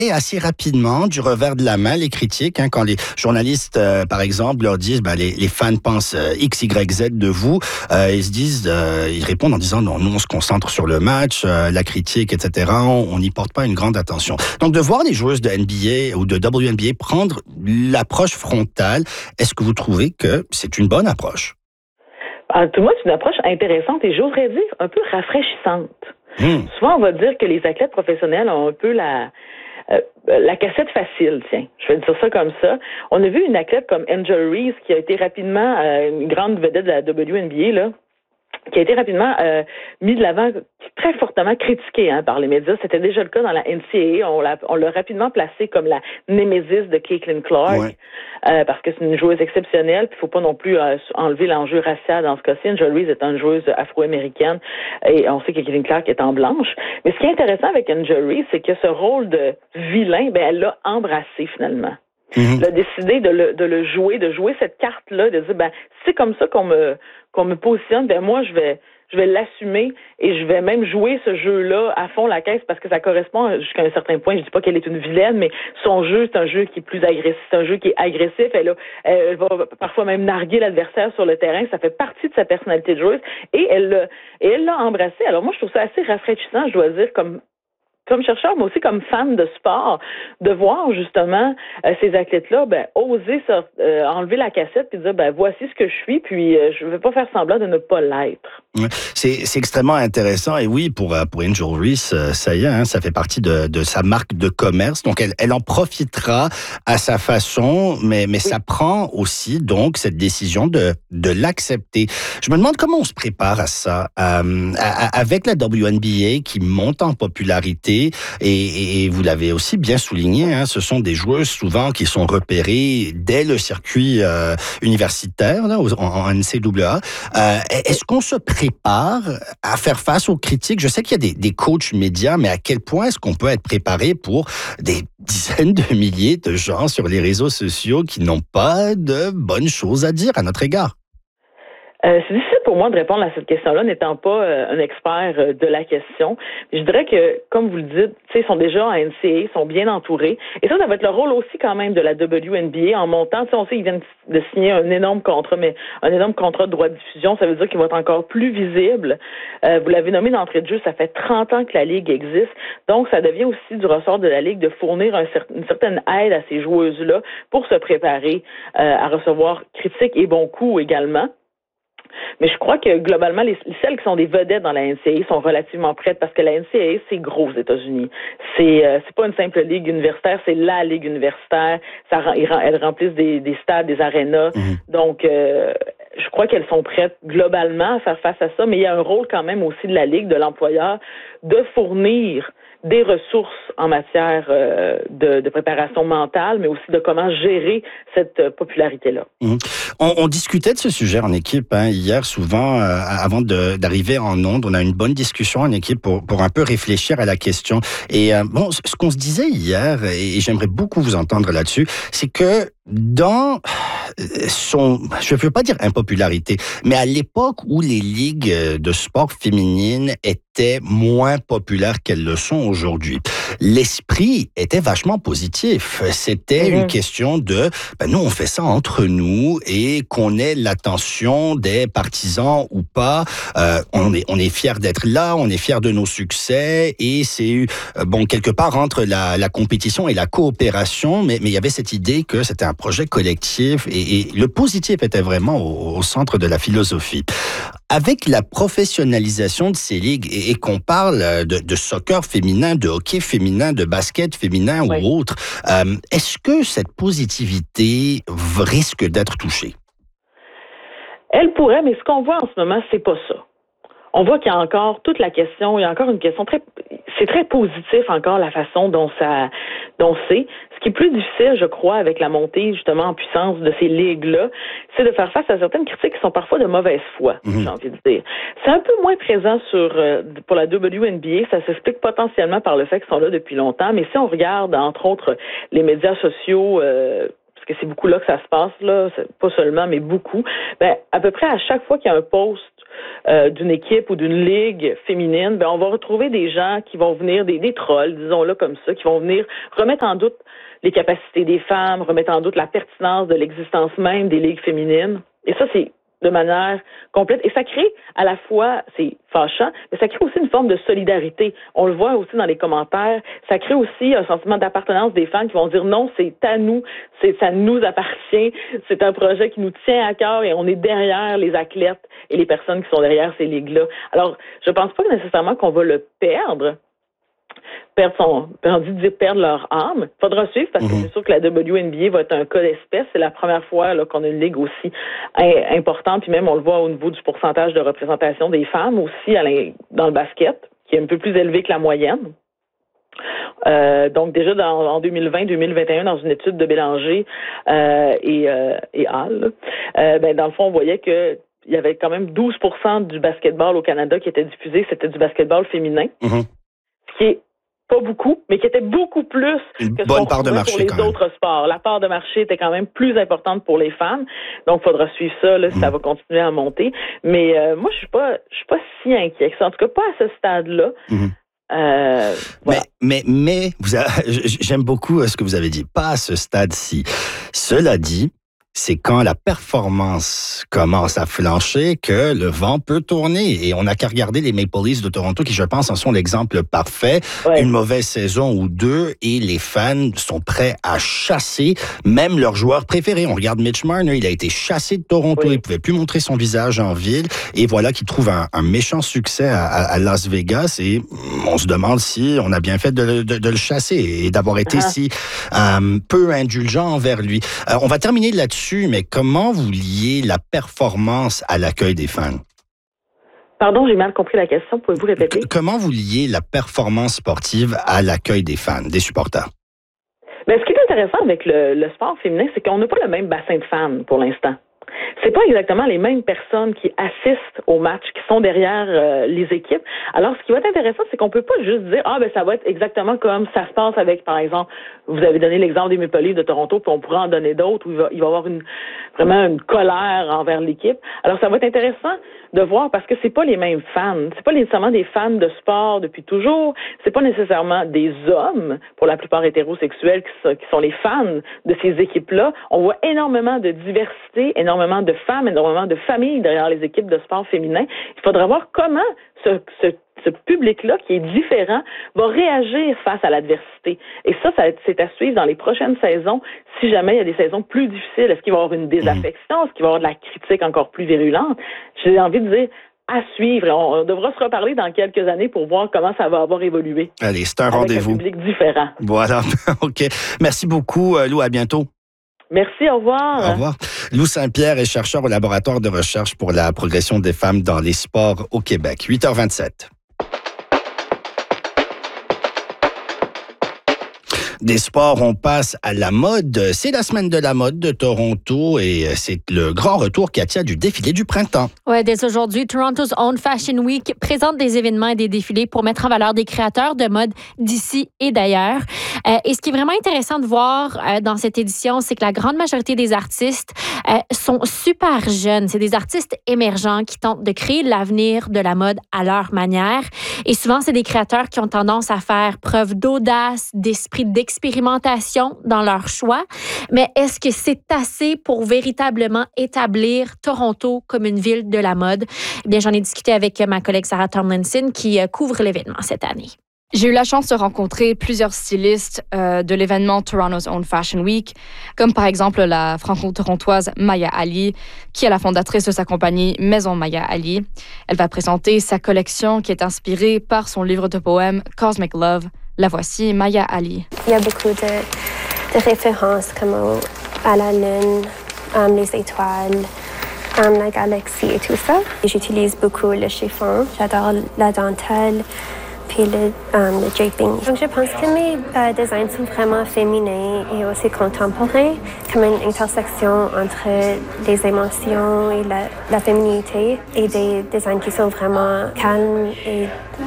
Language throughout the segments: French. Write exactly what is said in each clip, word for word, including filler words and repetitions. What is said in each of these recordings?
Et assez rapidement, du revers de la main, les critiques, hein, quand les journalistes, euh, par exemple, leur disent, ben, les, les fans pensent euh, X, Y, Z de vous, euh, ils se disent, euh, ils répondent en disant, non, nous, on se concentre sur le match, euh, la critique, et cetera. On n'y porte pas une grande attention. Donc, de voir les joueuses de N B A ou de W N B A prendre l'approche frontale, est-ce que vous trouvez que c'est une bonne approche? Ah, tout le monde, c'est une approche intéressante et j'oserais dire un peu rafraîchissante. Mmh. Souvent, on va dire que les athlètes professionnels ont un peu la euh, la cassette facile, tiens. Je vais dire ça comme ça. On a vu une athlète comme Angel Reese qui a été rapidement euh, une grande vedette de la W N B A, là, qui a été rapidement euh, mis de l'avant, très fortement critiqué hein, par les médias. C'était déjà le cas dans la N C A A. On l'a, on l'a rapidement placée comme la némésis de Caitlin Clark, ouais. euh, parce que c'est une joueuse exceptionnelle. Il ne faut pas non plus euh, enlever l'enjeu racial dans ce cas-ci. Angel Reese est une joueuse afro-américaine et on sait que Caitlin Clark est en blanche. Mais ce qui est intéressant avec Angel Reese, c'est que ce rôle de vilain, ben, elle l'a embrassé finalement. Mm-hmm. Elle a décidé de le, de le jouer, de jouer cette carte-là, de dire, ben, c'est comme ça qu'on me, qu'on me positionne, ben, moi, je vais, je vais l'assumer et je vais même jouer ce jeu-là à fond la caisse parce que ça correspond jusqu'à un certain point. Je dis pas qu'elle est une vilaine, mais son jeu, c'est un jeu qui est plus agressif, c'est un jeu qui est agressif. Elle, a, elle va parfois même narguer l'adversaire sur le terrain. Ça fait partie de sa personnalité de joueuse et elle l'a, et elle l'a embrassé. Alors moi, je trouve ça assez rafraîchissant, je dois dire, comme comme chercheur, mais aussi comme fan de sport, de voir justement euh, ces athlètes-là ben, oser ça, euh, enlever la cassette et dire ben voici ce que je suis, puis euh, je ne vais pas faire semblant de ne pas l'être. C'est, c'est extrêmement intéressant et oui, pour, pour Angel Reese, ça y est, hein, ça fait partie de, de sa marque de commerce, donc elle, elle en profitera à sa façon, mais, mais oui. Ça prend aussi donc cette décision de, de l'accepter. Je me demande comment on se prépare à ça, euh, à, avec la W N B A qui monte en popularité et, et vous l'avez aussi bien souligné, hein, ce sont des joueuses souvent qui sont repérées dès le circuit euh, universitaire là, en, en N C A A. Euh, est-ce qu'on se prépare à faire face aux critiques? Je sais qu'il y a des, des coachs médias, mais à quel point est-ce qu'on peut être préparé pour des dizaines de milliers de gens sur les réseaux sociaux qui n'ont pas de bonnes choses à dire à notre égard? Euh, c'est difficile pour moi de répondre à cette question-là, n'étant pas euh, un expert euh, de la question. Je dirais que, comme vous le dites, ils sont déjà en N C A A, ils sont bien entourés. Et ça, ça va être le rôle aussi quand même de la W N B A en montant. On sait qu'ils viennent de signer un énorme contrat, mais un énorme contrat de droit de diffusion. Ça veut dire qu'il va être encore plus visible. Euh, vous l'avez nommé d'entrée de jeu, ça fait trente ans que la Ligue existe. Donc, ça devient aussi du ressort de la Ligue de fournir un cer- une certaine aide à ces joueuses-là pour se préparer euh, à recevoir critiques et bons coups également. Mais je crois que globalement, les, celles qui sont des vedettes dans la N C A A sont relativement prêtes parce que la N C A A, c'est gros aux États-Unis. C'est euh, c'est pas une simple ligue universitaire, c'est la ligue universitaire. Ça, elles remplissent des, des stades, des arénas. Mm-hmm. Donc, euh, je crois qu'elles sont prêtes globalement à faire face à ça. Mais il y a un rôle quand même aussi de la ligue, de l'employeur, de fournir des ressources en matière euh, de, de préparation mentale, mais aussi de comment gérer cette euh, popularité-là. Mmh. On, on discutait de ce sujet en équipe hein, hier, souvent, euh, avant de, d'arriver en ondes. On a une bonne discussion en équipe pour, pour un peu réfléchir à la question. Et euh, bon, ce qu'on se disait hier, et j'aimerais beaucoup vous entendre là-dessus, c'est que dans son, je ne veux pas dire impopularité, mais à l'époque où les ligues de sport féminines étaient moins populaires qu'elles le sont aujourd'hui, l'esprit était vachement positif. C'était mmh. une question de, ben nous on fait ça entre nous et qu'on ait l'attention des partisans ou pas. Euh, on est on est fiers d'être là, on est fiers de nos succès et c'est bon quelque part entre la, la compétition et la coopération, mais mais il y avait cette idée que c'était un projet collectif et, et le positif était vraiment au, au centre de la philosophie. Avec la professionnalisation de ces ligues et, et qu'on parle de, de soccer féminin, de hockey féminin, de basket féminin oui. ou autre, euh, est-ce que cette positivité risque d'être touchée? Elle pourrait, mais ce qu'on voit en ce moment, c'est pas ça. On voit qu'il y a encore toute la question, il y a encore une question très, c'est très positif encore la façon dont ça, dont c'est. Ce qui est plus difficile, je crois, avec la montée justement en puissance de ces ligues-là, c'est de faire face à certaines critiques qui sont parfois de mauvaise foi, mmh. j'ai envie de dire. C'est un peu moins présent sur euh, pour la W N B A, ça s'explique potentiellement par le fait qu'ils sont là depuis longtemps, mais si on regarde, entre autres, les médias sociaux, euh, parce que c'est beaucoup là que ça se passe, là, pas seulement, mais beaucoup, ben, à peu près à chaque fois qu'il y a un post euh, d'une équipe ou d'une ligue féminine, ben on va retrouver des gens qui vont venir, des, des trolls, disons-le comme ça, qui vont venir remettre en doute les capacités des femmes, remettre en doute la pertinence de l'existence même des ligues féminines. Et ça, c'est de manière complète. Et ça crée à la fois, c'est fâchant, mais ça crée aussi une forme de solidarité. On le voit aussi dans les commentaires. Ça crée aussi un sentiment d'appartenance des fans qui vont dire non, c'est à nous, c'est, ça nous appartient, c'est un projet qui nous tient à cœur et on est derrière les athlètes et les personnes qui sont derrière ces ligues-là. Alors, je pense pas nécessairement qu'on va le perdre, perdre son, j'ai envie de dire perdre leur âme. Faudra suivre parce que mm-hmm. c'est sûr que la W N B A va être un cas d'espèce. C'est la première fois là, qu'on a une ligue aussi importante, puis même on le voit au niveau du pourcentage de représentation des femmes aussi à dans le basket, qui est un peu plus élevé que la moyenne. Euh, donc déjà dans, en deux mille vingt deux mille vingt et un, dans une étude de Bélanger euh, et, euh, et Hall, euh, ben, dans le fond, on voyait que il y avait quand même douze pour cent du basketball au Canada qui était diffusé, c'était du basketball féminin. Mm-hmm. Ce qui est pas beaucoup, mais qui était beaucoup plus Une que ce bonne qu'on part de marché, pour les quand autres même. sports. La part de marché était quand même plus importante pour les femmes, donc il faudra suivre ça, là, mmh. ça va continuer à monter. Mais euh, moi, je suis pas, je suis pas si inquiet que ça. En tout cas, pas à ce stade-là. Mmh. Euh, voilà. Mais, mais, mais vous avez, j'aime beaucoup ce que vous avez dit. Pas à ce stade-ci. Cela dit, c'est quand la performance commence à flancher que le vent peut tourner. Et on n'a qu'à regarder les Maple Leafs de Toronto qui, je pense, en sont l'exemple parfait. Ouais. Une mauvaise saison ou deux et les fans sont prêts à chasser même leurs joueurs préférés. On regarde Mitch Marner, il a été chassé de Toronto. Oui. Il ne pouvait plus montrer son visage en ville. Et voilà qu'il trouve un, un méchant succès à, à Las Vegas. Et on se demande si on a bien fait de, de, de le chasser et d'avoir été ah. si euh, peu indulgent envers lui. Euh, on va terminer là-dessus. Mais comment vous liez la performance à l'accueil des fans? Pardon, j'ai mal compris la question. Pouvez-vous répéter? C- comment vous liez la performance sportive à l'accueil des fans, des supporters? Bien, ce qui est intéressant avec le, le sport féminin, c'est qu'on n'a pas le même bassin de fans pour l'instant. C'est pas exactement les mêmes personnes qui assistent aux matchs, qui sont derrière euh, les équipes. Alors, ce qui va être intéressant, c'est qu'on peut pas juste dire ah ben ça va être exactement comme ça se passe avec, par exemple, vous avez donné l'exemple des Maple Leafs de Toronto, puis on pourrait en donner d'autres où il va, il va y avoir une vraiment une colère envers l'équipe. Alors, ça va être intéressant de voir parce que c'est pas les mêmes fans, c'est pas nécessairement des fans de sport depuis toujours, c'est pas nécessairement des hommes, pour la plupart hétérosexuels, qui sont, qui sont les fans de ces équipes-là. On voit énormément de diversité, énormément de femmes, énormément de familles derrière les équipes de sport féminin. Il faudra voir comment ce, ce, ce public-là, qui est différent, va réagir face à l'adversité. Et ça, ça c'est à suivre dans les prochaines saisons. Si jamais il y a des saisons plus difficiles, est-ce qu'il va y avoir une désaffection? Est-ce qu'il va y avoir de la critique encore plus virulente? J'ai envie de dire à suivre. On devra se reparler dans quelques années pour voir comment ça va avoir évolué. Allez, c'est un avec rendez-vous. Un public différent. Voilà. OK. Merci beaucoup, Lou. À bientôt. Merci, au revoir. Au revoir. Lou Saint-Pierre est chercheur au laboratoire de recherche pour la progression des femmes dans les sports au Québec. huit heures vingt-sept. Des sports, on passe à la mode. C'est la semaine de la mode de Toronto et c'est le grand retour, Katia, du défilé du printemps. Oui, dès aujourd'hui, Toronto's Own Fashion Week présente des événements et des défilés pour mettre en valeur des créateurs de mode d'ici et d'ailleurs. Euh, et ce qui est vraiment intéressant de voir euh, dans cette édition, c'est que la grande majorité des artistes euh, sont super jeunes. C'est des artistes émergents qui tentent de créer l'avenir de la mode à leur manière. Et souvent, c'est des créateurs qui ont tendance à faire preuve d'audace, d'esprit d'expérimentation, expérimentation dans leur choix, mais est-ce que c'est assez pour véritablement établir Toronto comme une ville de la mode? Eh bien, j'en ai discuté avec ma collègue Sarah Tomlinson qui couvre l'événement cette année. J'ai eu la chance de rencontrer plusieurs stylistes euh, de l'événement Toronto's Own Fashion Week, comme par exemple la franco-torontoise Maya Ali, qui est la fondatrice de sa compagnie Maison Maya Ali. Elle va présenter sa collection qui est inspirée par son livre de poèmes Cosmic Love. La voici, Maya Ali. Il y a beaucoup de, de références comme au, à la Lune, um, les étoiles, um, la galaxie et tout ça. Et j'utilise beaucoup le chiffon. J'adore la dentelle, puis le, um, le draping. Donc je pense que mes uh, designs sont vraiment féminins et aussi contemporains, comme une intersection entre les émotions et la, la féminité, et des designs qui sont vraiment calmes et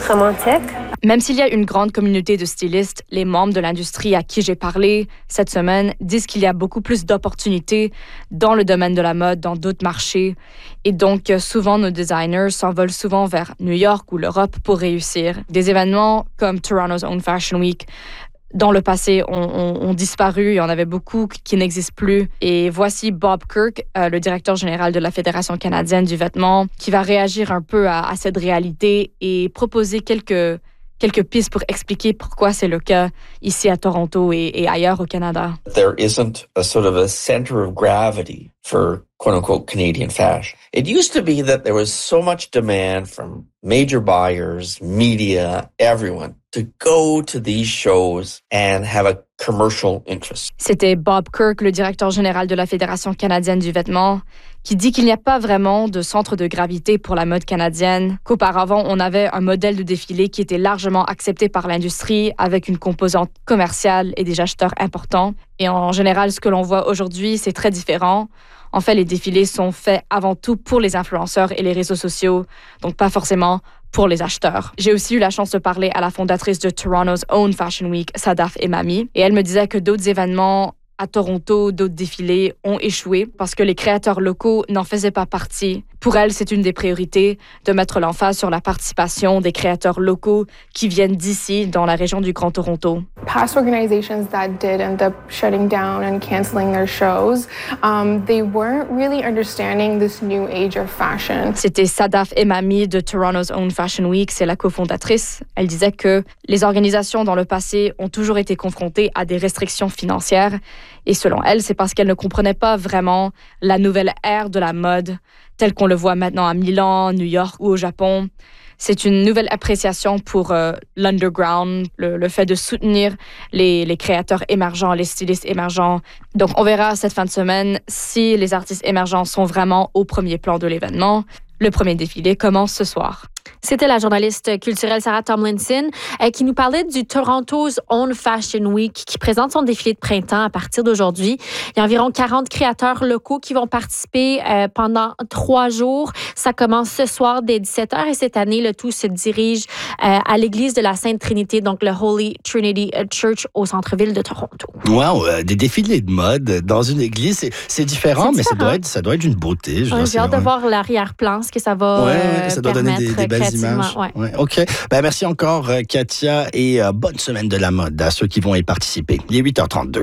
romantique. Même s'il y a une grande communauté de stylistes, les membres de l'industrie à qui j'ai parlé cette semaine disent qu'il y a beaucoup plus d'opportunités dans le domaine de la mode, dans d'autres marchés. Et donc, souvent, nos designers s'envolent souvent vers New York ou l'Europe pour réussir. Des événements comme Toronto's Own Fashion Week, dans le passé, ont, ont, ont disparu. Il y en avait beaucoup qui n'existent plus. Et voici Bob Kirk, euh, le directeur général de la Fédération canadienne du vêtement, qui va réagir un peu à, à cette réalité et proposer quelques... quelques pistes pour expliquer pourquoi c'est le cas ici à Toronto et, et ailleurs au Canada. There isn't a sort of a center of gravity for quote-unquote Canadian fashion. It used to be that there was so much demand from major buyers, media, everyone to go to these shows and have a commercial interest. C'était Bob Kirk, le directeur général de la Fédération canadienne du vêtement, qui dit qu'il n'y a pas vraiment de centre de gravité pour la mode canadienne, qu'auparavant, on avait un modèle de défilé qui était largement accepté par l'industrie avec une composante commerciale et des acheteurs importants. Et en général, ce que l'on voit aujourd'hui, c'est très différent. En fait, les défilés sont faits avant tout pour les influenceurs et les réseaux sociaux, donc pas forcément pour les acheteurs. J'ai aussi eu la chance de parler à la fondatrice de Toronto's Own Fashion Week, Sadaf Emami, et elle me disait que d'autres événements à Toronto, d'autres défilés ont échoué parce que les créateurs locaux n'en faisaient pas partie. Pour elle, c'est une des priorités de mettre l'emphase sur la participation des créateurs locaux qui viennent d'ici, dans la région du Grand Toronto. Past organizations that did end up shutting down and canceling their shows, um, they weren't really understanding this new age of fashion. C'était Sadaf Emami de Toronto's Own Fashion Week, c'est la cofondatrice. Elle disait que les organisations dans le passé ont toujours été confrontées à des restrictions financières. Et selon elle, c'est parce qu'elle ne comprenait pas vraiment la nouvelle ère de la mode, telle qu'on le voit maintenant à Milan, New York ou au Japon. C'est une nouvelle appréciation pour euh, l'underground, le, le fait de soutenir les, les créateurs émergents, les stylistes émergents. Donc, on verra cette fin de semaine si les artistes émergents sont vraiment au premier plan de l'événement. Le premier défilé commence ce soir. C'était la journaliste culturelle Sarah Tomlinson euh, qui nous parlait du Toronto's Own Fashion Week qui présente son défilé de printemps à partir d'aujourd'hui. Il y a environ quarante créateurs locaux qui vont participer euh, pendant trois jours. Ça commence ce soir dès dix-sept heures et cette année, le tout se dirige euh, à l'église de la Sainte Trinité, donc le Holy Trinity Church au centre-ville de Toronto. Wow, euh, des défilés de mode dans une église, c'est, c'est différent, c'est mais différent. Ça, doit être, ça doit être d'une beauté. Je ouais, j'ai hâte de voir l'arrière-plan, ce que ça va ouais, euh, ça doit donner des, des belles images. Ouais. Ouais, OK. Ben, merci encore, Katia, et euh, bonne semaine de la mode à ceux qui vont y participer. Il est huit heures trente-deux.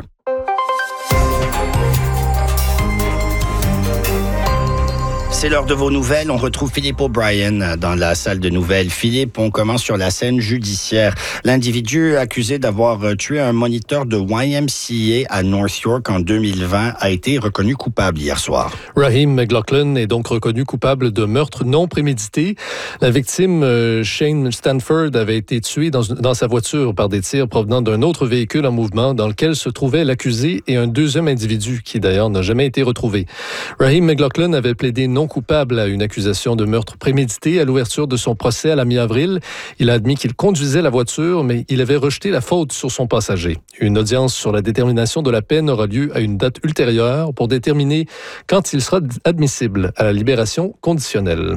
C'est l'heure de vos nouvelles. On retrouve Philippe O'Brien dans la salle de nouvelles. Philippe, on commence sur la scène judiciaire. L'individu accusé d'avoir tué un moniteur de Y M C A à North York en deux mille vingt a été reconnu coupable hier soir. Raheem McLaughlin est donc reconnu coupable de meurtre non prémédité. La victime, Shane Stanford, avait été tué dans, dans sa voiture par des tirs provenant d'un autre véhicule en mouvement dans lequel se trouvait l'accusé et un deuxième individu qui d'ailleurs n'a jamais été retrouvé. Raheem McLaughlin avait plaidé non coupable à une accusation de meurtre prémédité à l'ouverture de son procès à la mi-avril. Il a admis qu'il conduisait la voiture, mais il avait rejeté la faute sur son passager. Une audience sur la détermination de la peine aura lieu à une date ultérieure pour déterminer quand il sera admissible à la libération conditionnelle.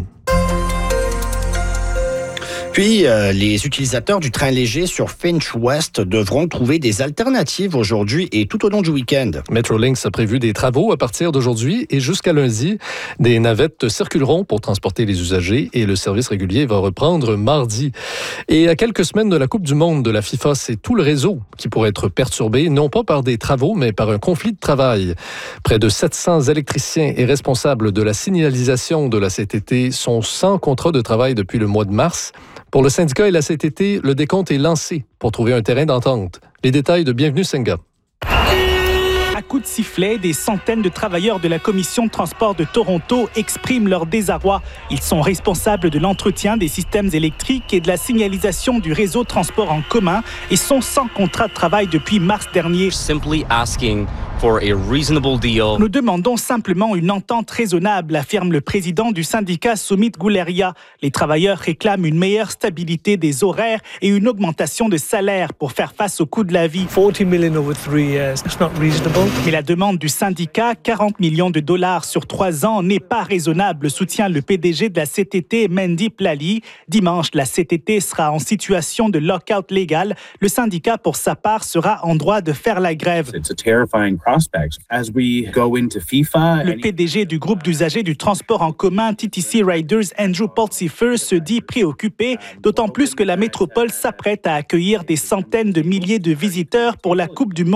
Puis, euh, les utilisateurs du train léger sur Finch West devront trouver des alternatives aujourd'hui et tout au long du week-end. Metrolinx a prévu des travaux à partir d'aujourd'hui et jusqu'à lundi. Des navettes circuleront pour transporter les usagers et le service régulier va reprendre mardi. Et à quelques semaines de la Coupe du monde de la FIFA, c'est tout le réseau qui pourrait être perturbé, non pas par des travaux, mais par un conflit de travail. Près de sept cents électriciens et responsables de la signalisation de la C T T sont sans contrat de travail depuis le mois de mars. Pour le syndicat et la C T T, le décompte est lancé pour trouver un terrain d'entente. Les détails de Bienvenue Senga. À coups de sifflet, des centaines de travailleurs de la Commission de transport de Toronto expriment leur désarroi. Ils sont responsables de l'entretien des systèmes électriques et de la signalisation du réseau de transport en commun et sont sans contrat de travail depuis mars dernier. Simply asking for a reasonable deal. Nous demandons simplement une entente raisonnable, affirme le président du syndicat Sumit Guleria. Les travailleurs réclament une meilleure stabilité des horaires et une augmentation de salaire pour faire face au coût de la vie. forty million over three years, that's not reasonable. Mais la demande du syndicat, quarante millions de dollars sur trois ans, n'est pas raisonnable, soutient le P D G de la C T T, Mandeep Lally. Dimanche, la C T T sera en situation de lock-out légal. Le syndicat, pour sa part, sera en droit de faire la grève. It's a terrifying prospect. As we go into FIFA, le P D G du groupe d'usagers du transport en commun T T C Riders, Andrew Pulsifer, se dit préoccupé, d'autant plus que la métropole s'apprête à accueillir des centaines de milliers de visiteurs pour la Coupe du Monde.